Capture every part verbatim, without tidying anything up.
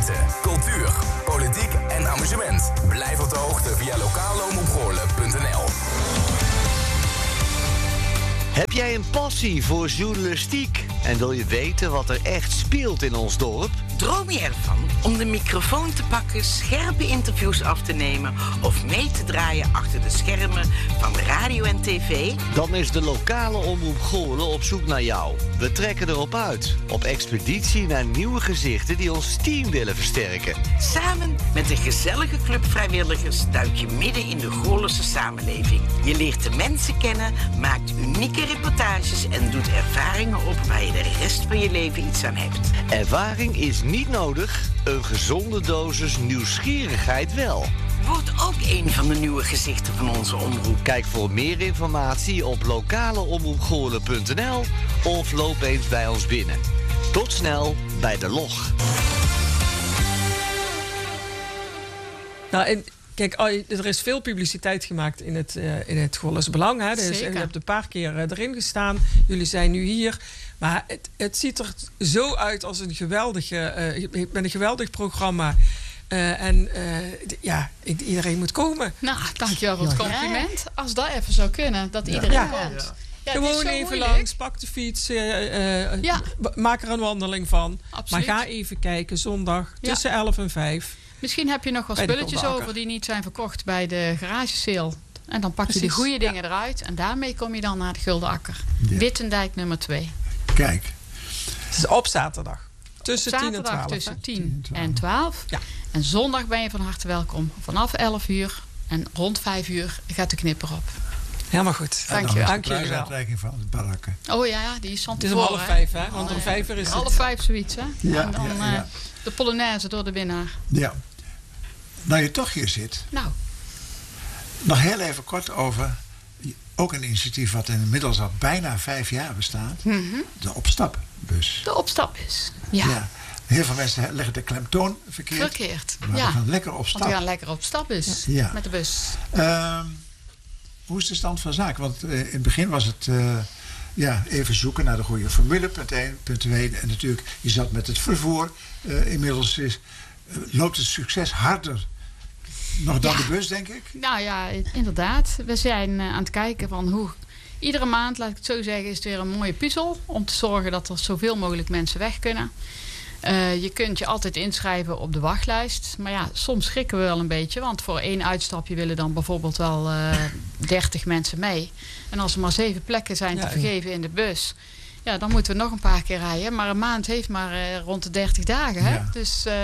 feiten, cultuur, politiek en amusement. Blijf op de hoogte via lokaalomroepgoorlen punt n l. Heb jij een passie voor journalistiek en wil je weten wat er echt speelt in ons dorp? Droom je ervan om de microfoon te pakken, scherpe interviews af te nemen of mee te draaien achter de schermen van radio en tv? Dan is de lokale omroep Goorlen op zoek naar jou. We trekken erop uit. Op expeditie naar nieuwe gezichten die ons team willen versterken. Samen met een gezellige club vrijwilligers duik je midden in de Goorlense samenleving. Je leert de mensen kennen, maakt unieke reportages en doet ervaringen op waar je de rest van je leven iets aan hebt. Ervaring is niet nodig, een gezonde dosis nieuwsgierigheid wel. Word ook een van de nieuwe gezichten van onze omroep. Kijk voor meer informatie op lokaleomroepgoorlen punt n l of loop eens bij ons binnen. Tot snel bij de log. Nou, en kijk, er is veel publiciteit gemaakt in het, uh, in het Goorlense Belang. Hè. Dus, je hebt een paar keer uh, erin gestaan. Jullie zijn nu hier. Maar het, het ziet er zo uit als een geweldige, uh, met een geweldig programma. Uh, en uh, d- ja, iedereen moet komen. Nou, dankjewel voor het compliment. Als dat even zou kunnen, dat iedereen ja. komt. Ja. Ja, Gewoon even moeilijk. langs, pak de fiets, uh, uh, ja. maak er een wandeling van. Absoluut. Maar ga even kijken, zondag Ja. tussen elf en vijf. Misschien heb je nog wat Bij de spulletjes Kolbakker. over die niet zijn verkocht bij de garage-sale. En dan pak je de Precies, goede ja. dingen eruit. En daarmee kom je dan naar de Gulden Akker. Ja. Wittendijk nummer twee. Kijk. Het is op zaterdag. Tussen tien en Zaterdag twaalf. tussen hè? tien en twaalf. Ja. En zondag ben je van harte welkom. Vanaf elf uur en rond vijf uur gaat de knipper op. Helemaal goed. Dank je wel. De Dank jullie wel. prijsuitreiking van de barakken. Oh ja, ja, die is van Het is om tevoren. half hè? vijf, hè? Want om vijf uur is het. Half vijf zoiets, hè? Ja, en dan ja, ja. eh, de Polonaise door de winnaar. Ja. Nou, je toch hier zit. Nou, Nog heel even kort over. Ook een initiatief wat inmiddels al bijna vijf jaar bestaat. mhm. De opstapbus. de opstapbus. Ja, Ja. Heel veel mensen leggen de klemtoon verkeerd. verkeerd. Maar Ja, we gaan lekker op want we stap. gaan lekker op stapbus Ja. met de bus. Ehm, hoe is de stand van zaken? Want eh, in het begin was het eh, ja, even zoeken naar de goede formule. Punt één. Punt twee. En natuurlijk, je zat met het vervoer. Eh, inmiddels is, eh, loopt het succes harder nog dan Ja. de bus, denk ik. Nou ja, inderdaad. We zijn eh, aan het kijken van hoe... Iedere maand, laat ik het zo zeggen, is het weer een mooie puzzel. Om te zorgen dat er zoveel mogelijk mensen weg kunnen. Uh, je kunt je altijd inschrijven op de wachtlijst. Maar ja, soms schrikken we wel een beetje. Want voor één uitstapje willen dan bijvoorbeeld wel uh, dertig mensen mee. En als er maar zeven plekken zijn Ja, te vergeven in de bus... Ja, dan moeten we nog een paar keer rijden. Maar een maand heeft maar uh, rond de dertig dagen. Hè? Ja. Dus uh,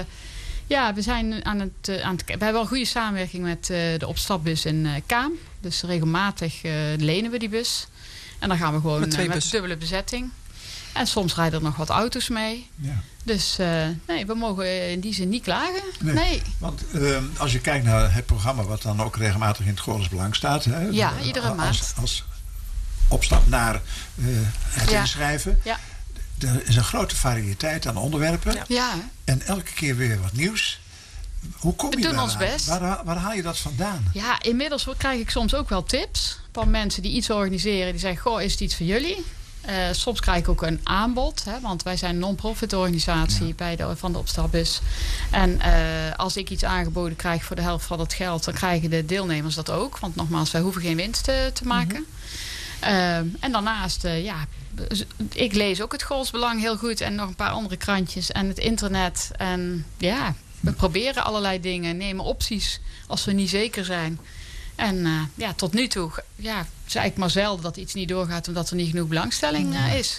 ja, we zijn aan het... Uh, aan het we hebben wel een goede samenwerking met uh, de opstapbus in uh, Kaam. Dus regelmatig uh, lenen we die bus. En dan gaan we gewoon Met met, twee uh, met bussen. dubbele bezetting. En soms rijden er nog wat auto's mee. Ja. Dus uh, nee, we mogen in die zin niet klagen. Nee. Nee. Want uh, als je kijkt naar het programma... wat dan ook regelmatig in het Goorlense Belang staat... Hè, Ja, uh, iedere als, maand. Als opstap naar uh, het Ja. inschrijven... Ja. Er is een grote variëteit aan onderwerpen. Ja. Ja, hè? En elke keer weer wat nieuws. Hoe kom We je doen daaraan? ons best. Waar, waar haal je dat vandaan? Ja, inmiddels krijg ik soms ook wel tips van mensen die iets organiseren. Die zeggen, goh, is het iets voor jullie? Uh, soms krijg ik ook een aanbod. Hè, want wij zijn een non-profit organisatie Ja. bij de, van de opstapbus. En uh, als ik iets aangeboden krijg voor de helft van het geld... dan krijgen de deelnemers dat ook. Want nogmaals, wij hoeven geen winst te, te maken. Mm-hmm. Uh, en daarnaast, uh, ja... ik lees ook het Goorlense Belang heel goed. En nog een paar andere krantjes. En het internet. En ja... we proberen allerlei dingen, nemen opties als we niet zeker zijn. En uh, ja, tot nu toe ja, het is eigenlijk maar zelden dat iets niet doorgaat... omdat er niet genoeg belangstelling uh, is.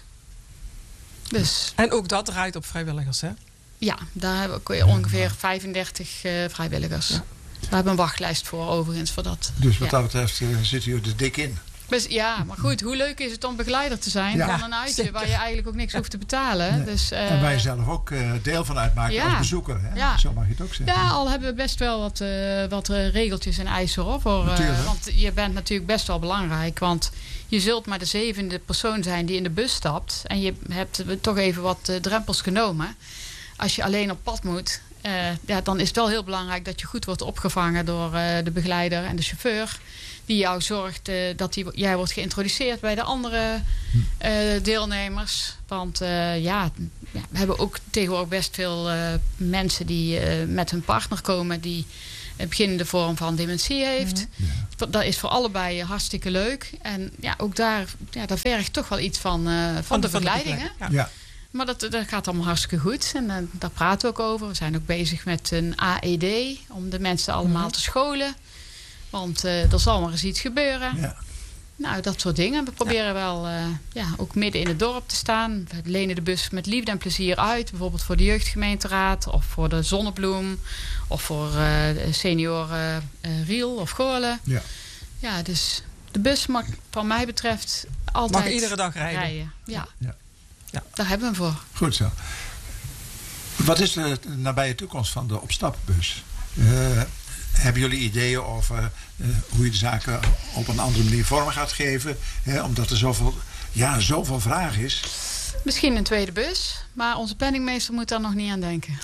Dus En ook dat draait op vrijwilligers, hè? ja, daar hebben we ongeveer vijfendertig uh, vrijwilligers. Ja. We hebben een wachtlijst voor overigens voor dat. Dus wat ja. dat betreft uh, zit u er dik in. Dus, ja, maar goed, hoe leuk is het om begeleider te zijn Ja. van een uitje... Zeker. waar je eigenlijk ook niks hoeft te betalen. Nee. Dus, uh, En waar je zelf ook uh, deel van uitmaakt ja. als bezoeker. Hè? Ja. Zo mag je het ook zeggen. Ja, al hebben we best wel wat, uh, wat uh, regeltjes en eisen hoor. Voor, uh, Natuurlijk. want je bent natuurlijk best wel belangrijk. Want je zult maar de zevende persoon zijn die in de bus stapt. En je hebt uh, toch even wat uh, drempels genomen. Als je alleen op pad moet, uh, ja, dan is het wel heel belangrijk dat je goed wordt opgevangen door uh, de begeleider en de chauffeur. die jou zorgt uh, dat die, jij wordt geïntroduceerd bij de andere uh, deelnemers. Want uh, ja, ja, we hebben ook tegenwoordig best veel uh, mensen die uh, met hun partner komen die een beginnende vorm van dementie heeft. Ja. Dat is voor allebei hartstikke leuk. En ja, ook daar, ja, daar vergt toch wel iets van, uh, van, van de, de begeleiding. Hè? Ja. Ja. Maar dat, dat gaat allemaal hartstikke goed. En uh, daar praten we ook over. We zijn ook bezig met een A E D. Om de mensen allemaal mm-hmm. te scholen. Want uh, er zal maar eens iets gebeuren. Ja. Nou, dat soort dingen. We proberen ja. wel uh, ja, ook midden in het dorp te staan. We lenen de bus met liefde en plezier uit. Bijvoorbeeld voor de jeugdgemeenteraad. Of voor de Zonnebloem. Of voor uh, senioren uh, Riel of Goorlen. Ja. Ja, dus de bus mag wat mij betreft altijd mag iedere dag rijden. rijden. Ja. Ja. Ja. Daar hebben we hem voor. Goed zo. Wat is de nabije toekomst van de opstapbus? Uh, hebben jullie ideeën over uh, hoe je de zaken op een andere manier vorm gaat geven? Hè, omdat er zoveel, ja, zoveel vraag is. Misschien een tweede bus. Maar onze penningmeester moet daar nog niet aan denken.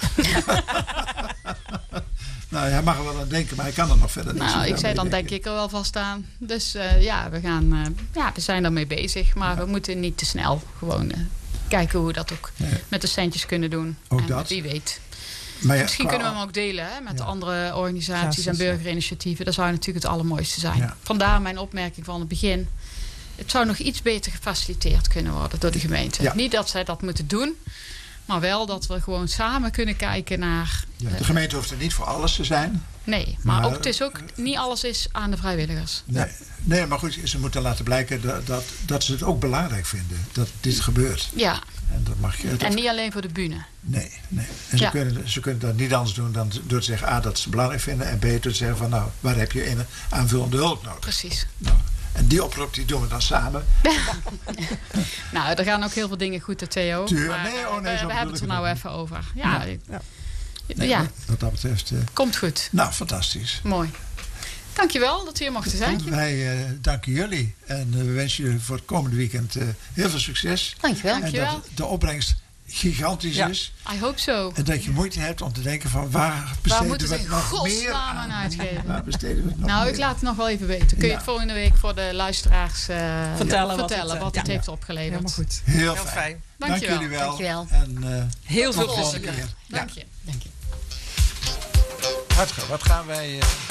Nou, hij mag er wel aan denken, maar hij kan er nog verder niet. Nou, ik zei dan denk ik er wel vast aan. Dus uh, ja, we gaan, uh, ja, we zijn daarmee bezig. Maar ja. we moeten niet te snel gewoon uh, kijken hoe we dat ook ja. met de centjes kunnen doen. Ook en dat. Wie weet. Maar ja, Misschien qua... kunnen we hem ook delen hè, met ja. andere organisaties ja, en burgerinitiatieven. Dat zou natuurlijk het allermooiste zijn. Ja. Vandaar mijn opmerking van het begin. Het zou nog iets beter gefaciliteerd kunnen worden door de gemeente. Ja. Niet dat zij dat moeten doen. Maar wel dat we gewoon samen kunnen kijken naar... Ja, de gemeente hoeft er niet voor alles te zijn. Nee, maar, maar ook, het is ook niet alles is aan de vrijwilligers. Nee, nee, maar goed, ze moeten laten blijken dat, dat, dat ze het ook belangrijk vinden. Dat dit gebeurt. Ja. En, dat mag je, dat... en niet alleen voor de bühne. Nee, nee. En ze, ja. kunnen, ze kunnen dat niet anders doen dan door te zeggen... A, dat ze het belangrijk vinden. En B, door te zeggen van nou, waar heb je een aanvullende hulp nodig? Precies. Nou, en die oproep die doen we dan samen. Nou, er gaan ook heel veel dingen goed, de Theo. Tuur, maar, nee, oh nee, we, we hebben het er nou even over. Ja, ja. ja. Nee, ja. Wat dat betreft... Uh, Komt goed. Nou, fantastisch. Mooi. Dankjewel dat u hier mochten zijn. Wij uh, danken jullie. En uh, we wensen jullie voor het komende weekend uh, heel veel succes. Dankjewel. En Dankjewel. dat de opbrengst gigantisch ja. is. I hope so. En dat je moeite hebt om te denken van waar besteden waar we het nog meer aan? uitgeven? Waar besteden we het nog nou, meer? ik laat het nog wel even weten. Kun je ja. het volgende week voor de luisteraars uh, vertellen, vertellen wat het, wat het ja. heeft opgeleverd. Helemaal goed. Heel, heel fijn. fijn. Dank je wel. Dank jullie wel. Dank je wel. En, uh, heel veel plezier. Dank je. Dank je. Hartge, wat gaan wij... Uh,